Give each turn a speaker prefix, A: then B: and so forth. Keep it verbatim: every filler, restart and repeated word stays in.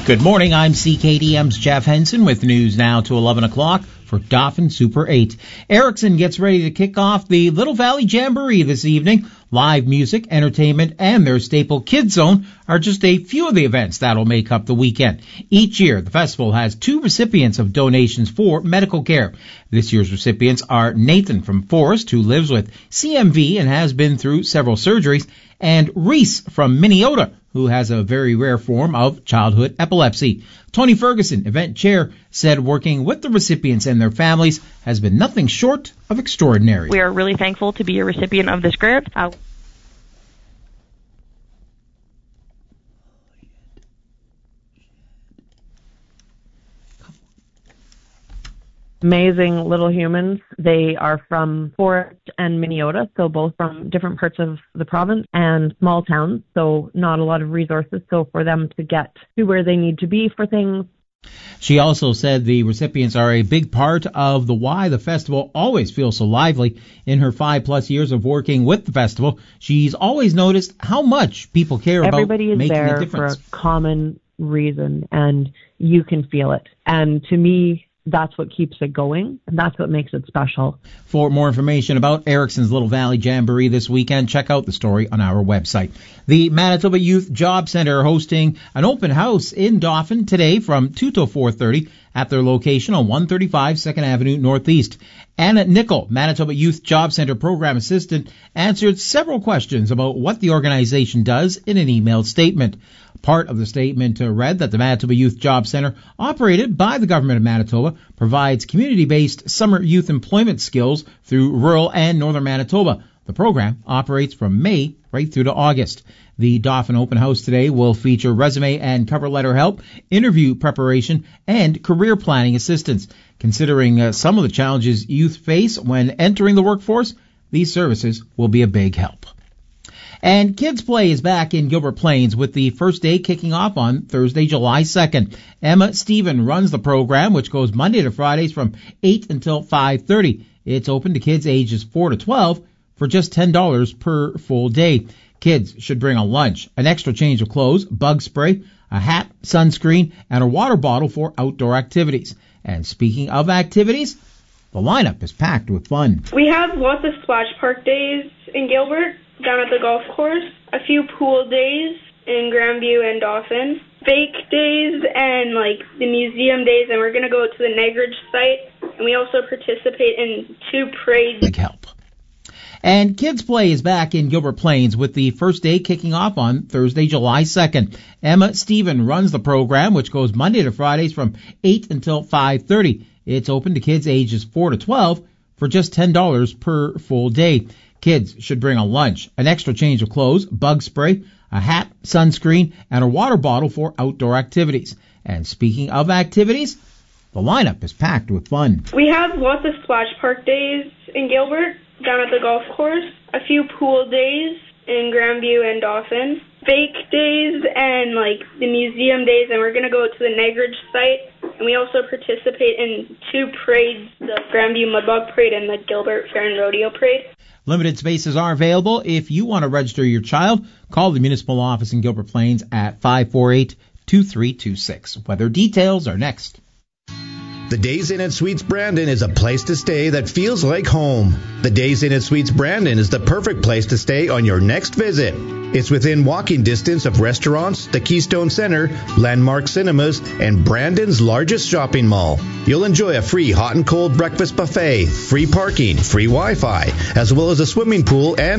A: Good morning, I'm C K D M's Jeff Henson with news now to eleven o'clock for Dauphin Super eight. Erickson gets ready to kick off the Little Valley Jamboree this evening. Live music, entertainment, and their staple Kids Zone are just a few of the events that'll make up the weekend. Each year, the festival has two recipients of donations for medical care. This year's recipients are Nathan from Forest, who lives with C M V and has been through several surgeries, and Reese from Minneota, who has a very rare form of childhood epilepsy. Tony Ferguson, event chair, said working with the recipients and their families has been nothing short of extraordinary.
B: We are really thankful to be a recipient of this grant. Uh, Amazing little humans. They are from Forest and Minneota, so both from different parts of the province and small towns, so not a lot of resources. So for them to get to where they need to be for things.
A: She also said the recipients are a big part of the why the festival always feels so lively. In her five plus years of working with the festival, she's always noticed how much people care
B: Everybody
A: about making a difference.
B: Everybody is there for a common reason, and you can feel it. And to me, that's what keeps it going, and that's what makes it special.
A: For more information about Erickson's Little Valley Jamboree this weekend, check out the story on our website. The Manitoba Youth Job Centre hosting an open house in Dauphin today from two to four thirty at their location on one thirty-five second Avenue Northeast. Anna Nickel, Manitoba Youth Job Centre Program Assistant, answered several questions about what the organization does in an emailed statement. Part of the statement read that the Manitoba Youth Job Centre, operated by the Government of Manitoba, provides community-based summer youth employment skills through rural and northern Manitoba. The program operates from May right through to August. The Dauphin Open House today will feature resume and cover letter help, interview preparation, and career planning assistance. Considering uh, some of the challenges youth face when entering the workforce, these services will be a big help. And Kids Play is back in Gilbert Plains with the first day kicking off on Thursday, July second. Emma Stephen runs the program, which goes Monday to Fridays from eight until five thirty. It's open to kids ages four to twelve for just ten dollars per full day. Kids should bring a lunch, an extra change of clothes, bug spray, a hat, sunscreen, and a water bottle for outdoor activities. And speaking of activities, the lineup is packed with fun.
C: We have lots of splash park days in Gilbert, down at the golf course, a few pool days in Grandview and Dauphin, fake days and like the museum days, and we're going to go to the Negridge site, and we also participate in two parades.
A: Big help. And Kids Play is back in Gilbert Plains with the first day kicking off on Thursday, July second. Emma Stephen runs the program, which goes Monday to Fridays from eight until five thirty. It's open to kids ages four to twelve for just ten dollars per full day. Kids should bring a lunch, an extra change of clothes, bug spray, a hat, sunscreen, and a water bottle for outdoor activities. And speaking of activities, the lineup is packed with fun.
C: We have lots of splash park days in Gilbert, down at the golf course, a few pool days in Grandview and Dauphin, fake days and like the museum days, and we're going to go to the Negridge site, and we also participate in two parades, the Grandview Mudbog Parade and the Gilbert Fair and Rodeo Parade.
A: Limited spaces are available. If you want to register your child, call the municipal office in Gilbert Plains at five four eight, two three two six. Weather details are next.
D: The Days Inn at Suites Brandon is a place to stay that feels like home. The Days Inn at Suites Brandon is the perfect place to stay on your next visit. It's within walking distance of restaurants, the Keystone Center, Landmark Cinemas, and Brandon's largest shopping mall. You'll enjoy a free hot and cold breakfast buffet, free parking, free Wi-Fi, as well as a swimming pool and